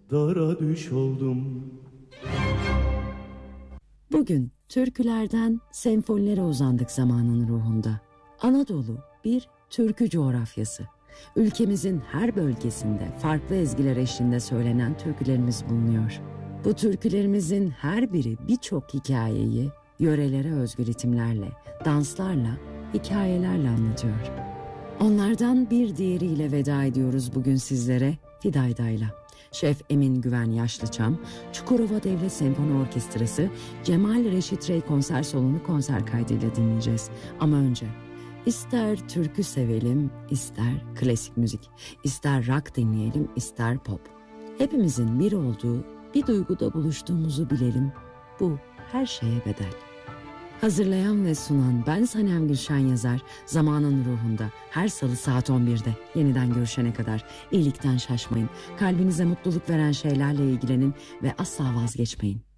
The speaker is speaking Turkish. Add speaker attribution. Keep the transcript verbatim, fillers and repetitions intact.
Speaker 1: dara düş oldum.
Speaker 2: Bugün türkülerden senfonilere uzandık zamanın ruhunda. Anadolu bir türkü coğrafyası. Ülkemizin her bölgesinde farklı ezgiler eşliğinde söylenen türkülerimiz bulunuyor. Bu türkülerimizin her biri birçok hikayeyi yörelere özgü ritimlerle, danslarla, hikayelerle anlatıyor. Onlardan bir diğeriyle veda ediyoruz bugün sizlere, Fidayda'yla. Şef Emin Güven Yaşlıçam, Çukurova Devlet Senfoni Orkestrası, Cemal Reşit Rey konser salonu konser kaydıyla dinleyeceğiz. Ama önce ister türkü sevelim, ister klasik müzik, ister rock dinleyelim, ister pop. Hepimizin bir olduğu, bir duyguda buluştuğumuzu bilelim. Bu her şeye bedel. Hazırlayan ve sunan ben Sanem Gülşen Yazar. Zamanın ruhunda her salı saat on birde yeniden görüşene kadar iyilikten şaşmayın. Kalbinize mutluluk veren şeylerle ilgilenin ve asla vazgeçmeyin.